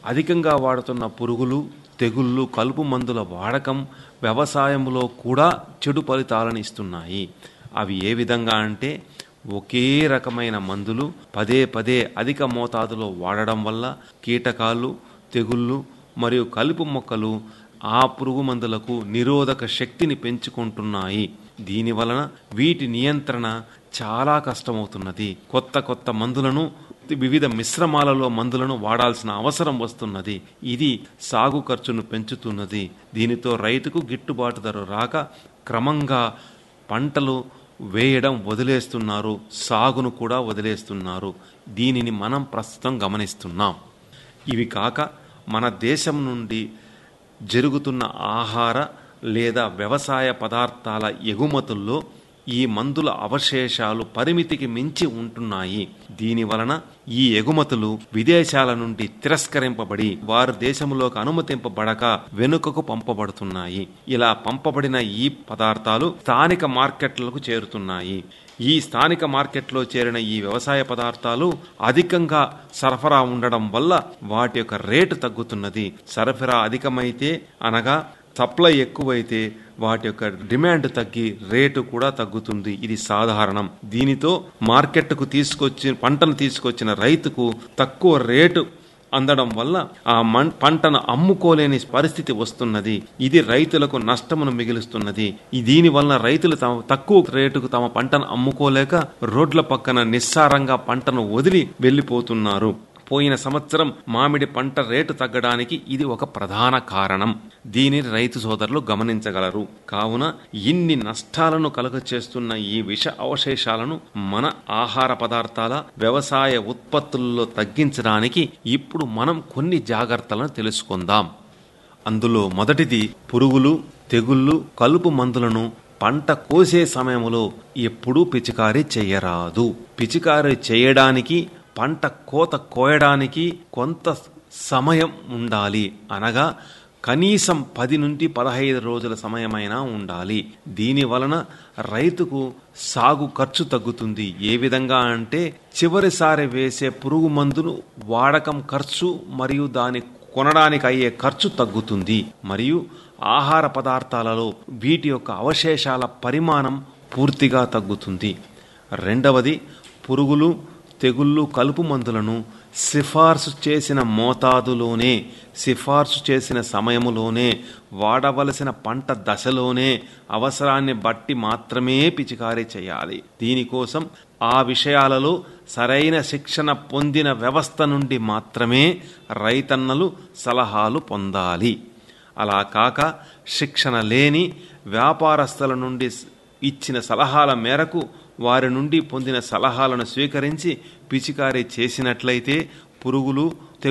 అధికంగా వాడుతున్న పురుగులు, తెగుళ్ళు, కలుపు మందుల వాడకం వ్యవసాయంలో కూడా చెడు ఫలితాలను ఇస్తున్నాయి. అవి ఏ విధంగా అంటే, ఒకే రకమైన మందులు పదే పదే అధిక మోతాదులో వాడడం వల్ల కీటకాలు, తెగుళ్ళు మరియు కలుపు మొక్కలు ఆ పురుగు మందులకు నిరోధక శక్తిని పెంచుకుంటున్నాయి. దీని వలన వీటి నియంత్రణ చాలా కష్టమవుతున్నది. కొత్త కొత్త మందులను, వివిధ మిశ్రమాలలో మందులను వాడాల్సిన అవసరం వస్తున్నది. ఇది సాగు ఖర్చును పెంచుతున్నది. దీనితో రైతుకు గిట్టుబాటు ధర రాక క్రమంగా పంటలు వేయడం వదిలేస్తున్నారు, సాగును కూడా వదిలేస్తున్నారు. దీనిని మనం ప్రస్తుతం గమనిస్తున్నాం. ఇవి కాక మన దేశం నుండి జరుగుతున్న ఆహార లేదా వ్యవసాయ పదార్థాల ఎగుమతుల్లో ఈ మందుల అవశేషాలు పరిమితికి మించి ఉంటున్నాయి. దీని వలన ఈ ఎగుమతులు విదేశాల నుండి తిరస్కరింపబడి వారి దేశంలోకి అనుమతింపబడక వెనుకకు పంపబడుతున్నాయి. ఇలా పంపబడిన ఈ పదార్థాలు స్థానిక మార్కెట్లకు చేరుతున్నాయి. ఈ స్థానిక మార్కెట్లో చేరిన ఈ వ్యవసాయ పదార్థాలు అధికంగా సరఫరా ఉండడం వల్ల వాటి యొక్క రేటు తగ్గుతున్నది. సరఫరా అధికమైతే అనగా సప్లై ఎక్కువైతే వాటి యొక్క డిమాండ్ తగ్గి రేటు కూడా తగ్గుతుంది. ఇది సాధారణం. దీనితో మార్కెట్కు పంటను తీసుకొచ్చిన రైతుకు తక్కువ రేటు అందడం వల్ల ఆ పంటను అమ్ముకోలేని పరిస్థితి వస్తున్నది. ఇది రైతులకు నష్టమును మిగులుస్తున్నది. దీని వలన రైతులు తక్కువ రేటుకు తమ పంటను అమ్ముకోలేక రోడ్ల పక్కన నిస్సారంగా పంటను వదిలి వెళ్లిపోతున్నారు. పోయిన సంవత్సరం మామిడి పంట రేటు తగ్గడానికి ఇది ఒక ప్రధాన కారణం. దీనిని రైతు సోదరులు గమనించగలరు. కావున ఇన్ని నష్టాలను కలుగచేస్తున్న ఈ విష అవశేషాలను మన ఆహార పదార్థాల, వ్యవసాయ ఉత్పత్తుల్లో తగ్గించడానికి ఇప్పుడు మనం కొన్ని జాగ్రత్తలను తెలుసుకుందాం. అందులో మొదటిది, పురుగులు, తెగుళ్ళు, కలుపు మందులను పంట కోసే సమయంలో ఎప్పుడూ పిచికారీ చేయరాదు. పిచికారీ చేయడానికి, పంట కోత కోయడానికి కొంత సమయం ఉండాలి. అనగా కనీసం 10 నుండి 15 రోజుల సమయమైనా ఉండాలి. దీని వలన రైతుకు సాగు ఖర్చు తగ్గుతుంది. ఏ విధంగా అంటే, చివరిసారి వేసే పురుగు మందును వాడకం ఖర్చు మరియు దాని కొనడానికి అయ్యే ఖర్చు తగ్గుతుంది. మరియు ఆహార పదార్థాలలో వీటి యొక్క అవశేషాల పరిమాణం పూర్తిగా తగ్గుతుంది. రెండవది, పురుగులు, తెగుళ్ళు, కలుపు మందులను సిఫార్సు చేసిన మోతాదులోనే, సిఫార్సు చేసిన సమయములోనే, వాడవలసిన పంట దశలోనే, అవసరాన్ని బట్టి మాత్రమే పిచికారీ చేయాలి. దీనికోసం ఆ విషయాలలో సరైన శిక్షణ పొందిన వ్యవస్థ నుండి మాత్రమే రైతన్నలు సలహాలు పొందాలి. అలా కాక శిక్షణ లేని వ్యాపారస్తుల నుండి ఇచ్చిన సలహాల మేరకు వారి నుండి పొందిన సలహాలను స్వీకరించి పిచికారీ చేసినట్లయితే పురుగులు,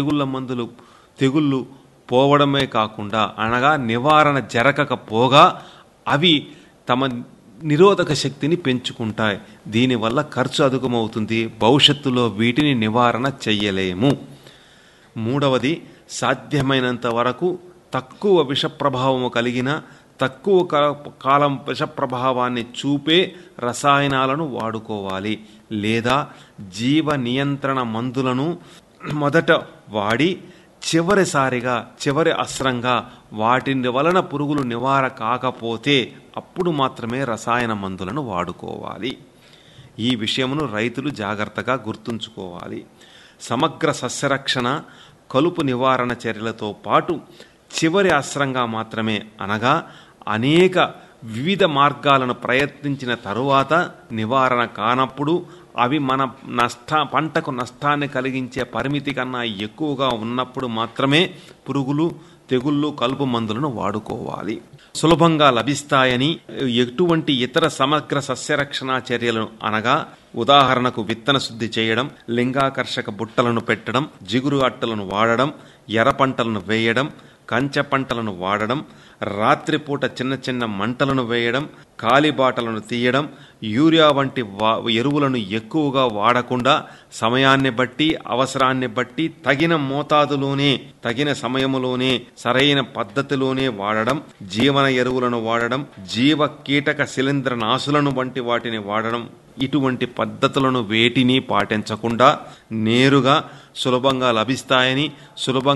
తెగుళ్ళు పోవడమే కాకుండా, అనగా నివారణ జరగకపోగా అవి తమ నిరోధక శక్తిని పెంచుకుంటాయి. దీనివల్ల ఖర్చు అధికమవుతుంది. భవిష్యత్తులో వీటిని నివారణ చెయ్యలేము. మూడవది, సాధ్యమైనంత వరకు తక్కువ విష ప్రభావము కలిగిన, తక్కువ కాలం విష ప్రభావాన్ని చూపే రసాయనాలను వాడుకోవాలి. లేదా జీవ నియంత్రణ మందులను మొదట వాడి చివరి అస్త్రంగా వాటి వలన పురుగులు నివారణ కాకపోతే అప్పుడు మాత్రమే రసాయన మందులను వాడుకోవాలి. ఈ విషయమును రైతులు జాగ్రత్తగా గుర్తుంచుకోవాలి. సమగ్ర సస్యరక్షణ, కలుపు నివారణ చర్యలతో పాటు చివరి అస్త్రంగా మాత్రమే, అనగా అనేక వివిధ మార్గాలను ప్రయత్నించిన తరువాత నివారణ కానప్పుడు, అవి మన పంటకు నష్టాన్ని కలిగించే పరిమితి కన్నా ఎక్కువగా ఉన్నప్పుడు మాత్రమే పురుగులు, తెగుళ్ళు, కలుపు మందులను వాడుకోవాలి. సులభంగా లభిస్తాయని ఎటువంటి ఇతర సమగ్ర సస్యరక్షణ చర్యలను, అనగా ఉదాహరణకు విత్తన శుద్ధి చేయడం, లింగాకర్షక బుట్టలను పెట్టడం, జిగురు అట్టలను వాడడం, ఎర్ర పంటలను వేయడం, కంచె పంటలను వాడడం, రాత్రిపూట చిన్న చిన్న మంటలను వేయడం, కాలిబాటలను తీయడం, యూరియా వంటి ఎరువులను ఎక్కువగా వాడకుండా సమయాన్ని బట్టి, అవసరాన్ని బట్టి తగిన మోతాదులోనే, తగిన సమయములోనే, సరైన పద్ధతిలోనే వాడడం, జీవన ఎరువులను వాడడం, జీవ కీటక శిలీంద్ర నాశులను వంటి వాటిని వాడడం, ఇటువంటి పద్ధతులను వేటిని పాటించకుండా నేరుగా సులభంగా లభిస్తాయని, సులభంగా